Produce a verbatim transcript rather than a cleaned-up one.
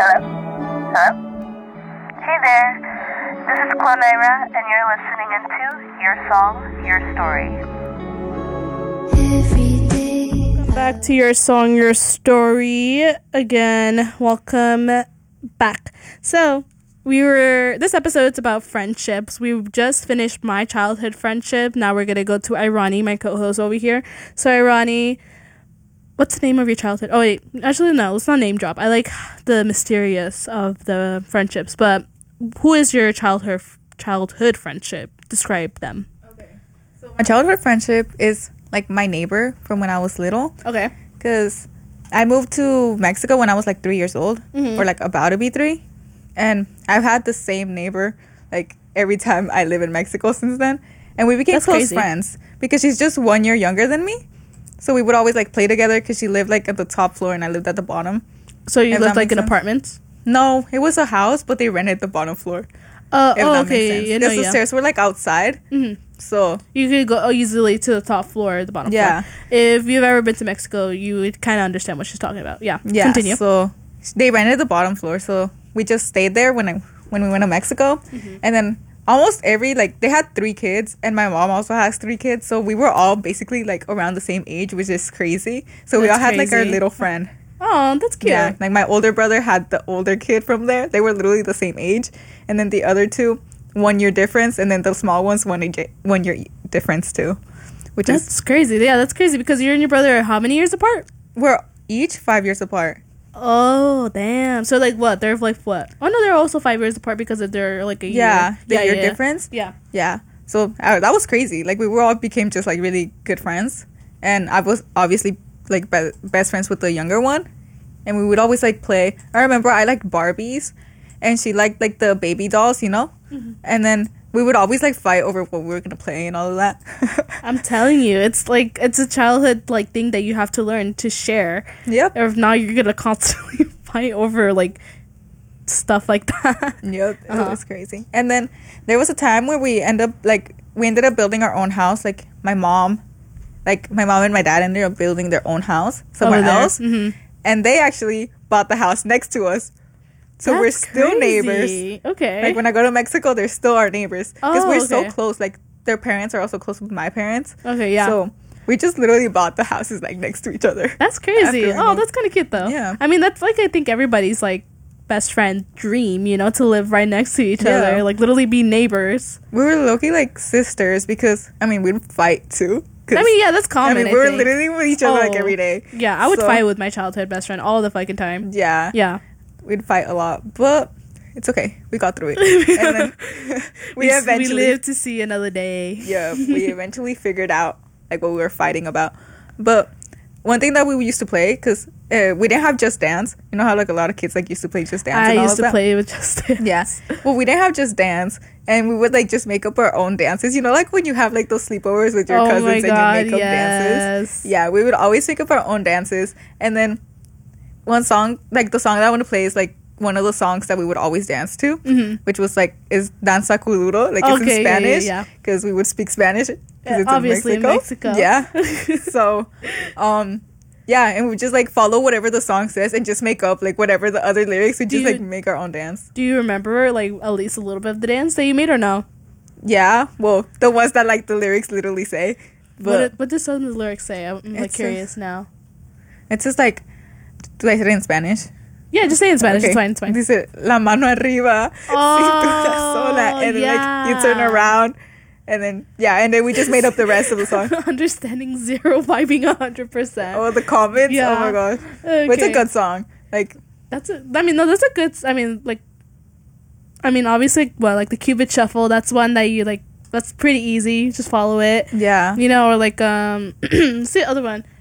Hello? Hello? Hey there. This is Quanaira, and you're listening into Your Song, Your Story. Welcome back to Your Song, Your Story. Again, welcome back. So, we were, this episode's about friendships. We just finished my childhood friendship. Now we're going to go to Irani, my co-host over here. So, Irani, what's the name of your childhood? Oh, wait. Actually, no. Let's not name drop. I like the mysterious of the friendships. But who is your childhood childhood friendship? Describe them. Okay. So my childhood friendship is, like, my neighbor from when I was little. Okay. Because I moved to Mexico when I was, like, three years old. Mm-hmm. Or, like, about to be three. And I've had the same neighbor, like, every time I live in Mexico since then. And we became That's close crazy. friends. Because she's just one year younger than me. So we would always, like, play together because she lived, like, at the top floor and I lived at the bottom. So you lived, like, in apartments? No, it was a house, but they rented the bottom floor. Uh, oh, okay. Yeah, Because the yeah. stairs were, like, outside. Mm-hmm. So you could go easily to the top floor or the bottom yeah. floor. If you've ever been to Mexico, you would kind of understand what she's talking about. Yeah, yeah. Continue. So they rented the bottom floor, so we just stayed there when I when we went to Mexico. Mm-hmm. And then almost every, like, they had three kids, and my mom also has three kids, so we were all basically, like, around the same age, which is crazy. So that's we all had crazy. like our little friend. Oh, that's cute. Yeah, like my older brother had the older kid from there. They were literally the same age, and then the other two, one year difference, and then the small ones one age, one year difference too, which that's is crazy. Yeah, that's crazy because you and your brother are how many years apart? We're each five years apart. Oh, damn. So, like, what? They're, like, what? Oh, no, they're also five years apart because of their, like, a yeah, year. the yeah, year yeah. difference. Yeah. Yeah. So, uh, that was crazy. Like, we were all became just, like, really good friends. And I was obviously, like, be- best friends with the younger one. And we would always, like, play. I remember I liked Barbies. And she liked, like, the baby dolls, you know? Mm-hmm. And then we would always, like, fight over what we were going to play and all of that. I'm telling you, it's, like, it's a childhood, like, thing that you have to learn to share. Yep. Or if not, you're going to constantly fight over, like, stuff like that. Yep. Uh-huh. It was crazy. And then there was a time where we end up, like, we ended up building our own house. Like, my mom, like, my mom and my dad ended up building their own house somewhere else. Mm-hmm. And they actually bought the house next to us. So That's we're still crazy. neighbors. Okay. Like, when I go to Mexico, they're still our neighbors. Because oh, we're okay. so close. Like, their parents are also close with my parents. Okay, yeah. So we just literally bought the houses, like, next to each other. That's crazy. Oh, that's kind of cute, though. Yeah. I mean, that's, like, I think everybody's, like, best friend dream, you know, to live right next to each yeah. other. Like, literally be neighbors. We were low-key, like, sisters because, I mean, we'd fight, too. I mean, yeah, that's common. I mean, we I were think. literally with each other, oh, like, every day. Yeah, I would so, fight with my childhood best friend all the fucking time. Yeah. Yeah. We'd fight a lot, but it's okay. We got through it. And then we, we eventually... We lived to see another day. Yeah, we eventually figured out, like, what we were fighting about. But one thing that we used to play, because uh, we didn't have Just Dance. You know how, like, a lot of kids, like, used to play Just Dance I and all used of to that? play with Just Dance. Yeah. Well, we didn't have Just Dance. And we would, like, just make up our own dances. You know, like, when you have, like, those sleepovers with your oh cousins my and God, you make up yes. dances. Yeah, we would always make up our own dances. And then one song, like, the song that I want to play is, like, one of the songs that we would always dance to, mm-hmm. which was, like, is Danza Kuduro. Like, it's okay, in Spanish. Yeah, Because yeah, yeah. we would speak Spanish. Yeah, it's obviously in Mexico. in Mexico. Yeah. So, um... yeah, and we just, like, follow whatever the song says and just make up, like, whatever the other lyrics. We just, you, like, make our own dance. Do you remember, like, at least a little bit of the dance that you made or no? Yeah. Well, the ones that, like, the lyrics literally say. But what, what does some of the lyrics say? I'm, like, curious a, now. It's just, like, do I say it in Spanish? Yeah, just say it in Spanish. Okay. It's fine, it's fine. Dice, la mano arriba, oh, cintura sola. And then, yeah. like, you turn around. And then, yeah, and then we just made up the rest of the song. Understanding zero, vibing one hundred percent. Oh, the comments? Yeah. Oh, my gosh. Okay. But it's a good song. Like, that's a, I mean, no, that's a good, I mean, like, I mean, obviously, well, like, the Cupid Shuffle, that's one that you, like, that's pretty easy. Just follow it. Yeah. You know, or, like, um, what's the other one?